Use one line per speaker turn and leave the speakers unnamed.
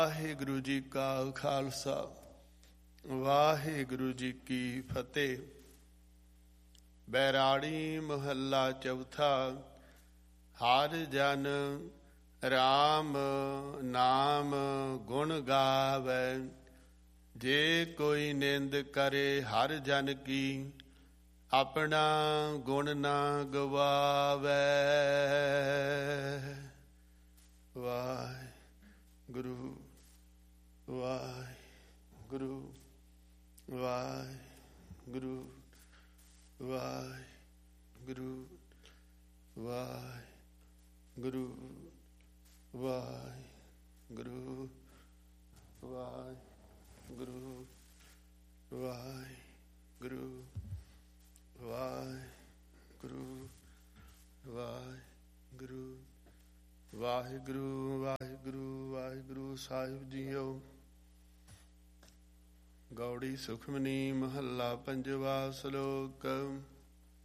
ਵਾਹਿਗੁਰੂ ਜੀ ਕਾ ਖਾਲਸਾ, ਵਾਹਿਗੁਰੂ ਜੀ ਕੀ ਫਤਿਹ। ਬੈਰਾੜੀ ਮਹੱਲਾ ਚੌਥਾ। ਹਰ ਜਨ ਰਾਮ ਨਾਮ ਗੁਣ ਗਾਵੈ, ਜੇ ਕੋਈ ਨਿੰਦ ਕਰੇ ਹਰ ਜਨ ਕੀ, ਆਪਣਾ ਗੁਣ ਨਾ ਗਵਾਵੈ। ਵਾਹਿਗੁਰੂ ਵਾਹਿਗੁਰੂ ਵਾਹਿਗੁਰੂ ਵਾਹਿਗੁਰੂ ਵਾਹਿਗੁਰੂ ਵਾਹਿਗੁਰੂ ਵਾਹਿਗੁਰੂ ਵਾਹਿਗੁਰੂ ਵਾਹਿਗੁਰੂ ਵਾਹਿਗੁਰੂ ਵਾਹਿਗੁਰੂ ਵਾਹਿਗੁਰੂ ਵਾਹਿਗੁਰੂ ਸਾਹਿਬ ਜੀਓ। ਗੌੜੀ ਸੁਖਮਨੀ ਮਹੱਲਾ ਪੰਜਵਾ। ਸ਼ਲੋਕ।